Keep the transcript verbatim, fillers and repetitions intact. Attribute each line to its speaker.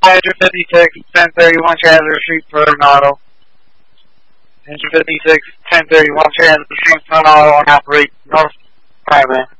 Speaker 1: Engine fifty-six, ten thirty-one Chandler Street for an auto. Engine fifty-six, ten thirty-one Chandler Street for an auto and operate North Primary.